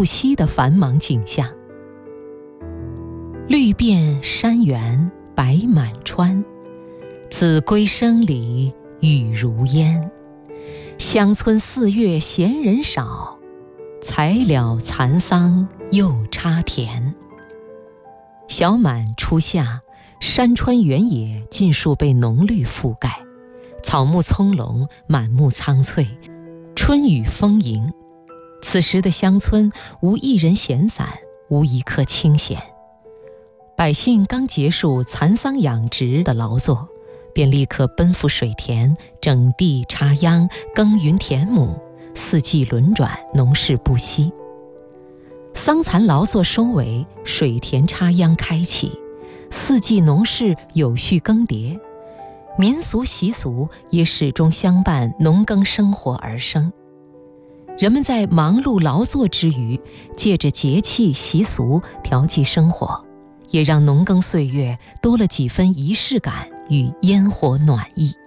不息的繁忙景象。绿遍山原白满川，子规声里雨如烟。乡村4月闲人少，才了蚕桑又插田。小满初夏，山川原野尽数被浓绿覆盖，草木葱茏，满目苍翠，春雨丰盈。此时的乡村无一人闲散，无一刻清闲。百姓刚结束蚕桑养殖的劳作，便立刻奔赴水田，整地插秧，耕耘田亩，四季轮转，农事不息。桑蚕劳作收尾，水田插秧开启，四季农事有序更迭，民俗习俗也始终相伴农耕生活而生。人们在忙碌劳作之余，借着节气习俗调剂生活，也让农耕岁月多了几分仪式感与烟火暖意。